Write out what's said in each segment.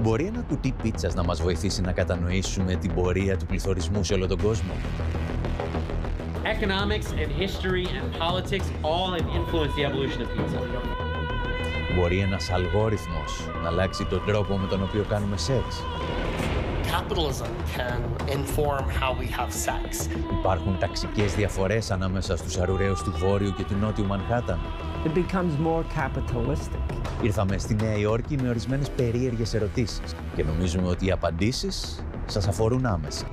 Μπορεί ένα κουτί πίτσας να μας βοηθήσει να κατανοήσουμε την πορεία του πληθωρισμού σε όλο τον κόσμο? Economics and history and politics all have influenced the evolution of pizza. Μπορεί ένας αλγόριθμος να αλλάξει τον τρόπο με τον οποίο κάνουμε σεξ? Capitalism can inform how we have sex. Υπάρχουν ταξικές διαφορές ανάμεσα στους αρουραίους του Βόρειου και του Νότιου Μανχάταν? It becomes more capitalistic. Ήρθαμε στη Νέα Υόρκη με ορισμένες περίεργες ερωτήσεις και νομίζουμε ότι οι απαντήσεις σας αφορούν άμεσα.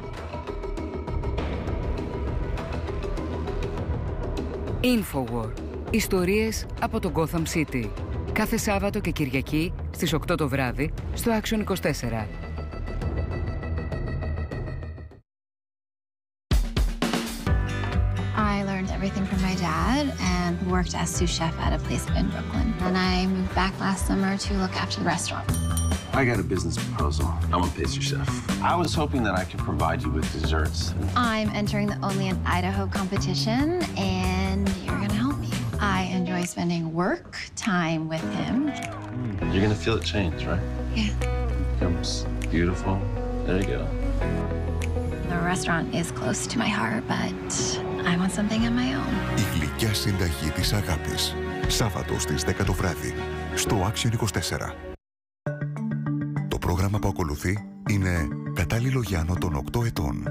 Infowar. Ιστορίες από το Gotham City. Κάθε Σάββατο και Κυριακή στις 8 το βράδυ στο Action 24. I learned everything from my dad and worked as sous chef at a place in Brooklyn. And I moved back last summer to look after the restaurant. I got a business proposal. I'm a pastry chef. I was hoping that I could provide you with desserts. I'm entering the Only in Idaho competition, and you're gonna help me. I enjoy spending work time with him. You're gonna feel it change, right? Yeah. Becomes beautiful. There you go. The restaurant is close to my heart, but I want something of my own. Η γλυκιά συνταγή της αγάπης. Σάββατο στις 10 το βράδυ στο Action 24. Το πρόγραμμα που ακολουθεί είναι κατάλληλο για άνω των 8 ετών.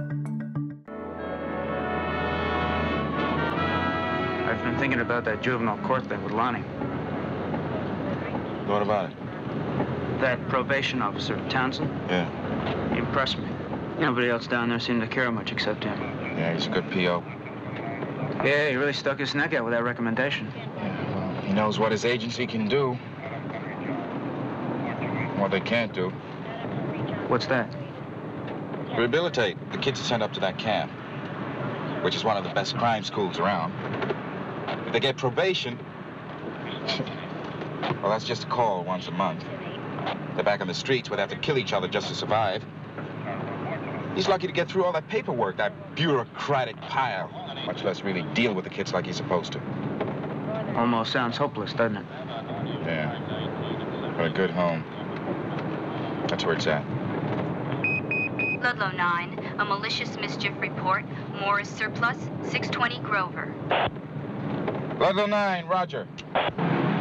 I've been thinking about that juvenile court thing with Lonnie. What about it? That probation officer, Townsend. Yeah. He impressed me. Nobody else down there seemed to care much except him. Yeah, he's a good PO. Yeah, he really stuck his neck out with that recommendation. Yeah, well, he knows what his agency can do. What they can't do. What's that? Rehabilitate the kids are sent up to that camp, which is one of the best crime schools around. If they get probation, well, that's just a call once a month. They're back on the streets where they have to kill each other just to survive. He's lucky to get through all that paperwork, that bureaucratic pile, much less really deal with the kids like he's supposed to. Almost sounds hopeless, doesn't it? Yeah. But a good home. That's where it's at. Ludlow 9, a malicious mischief report. Morris Surplus, 620 Grover. Ludlow 9, roger.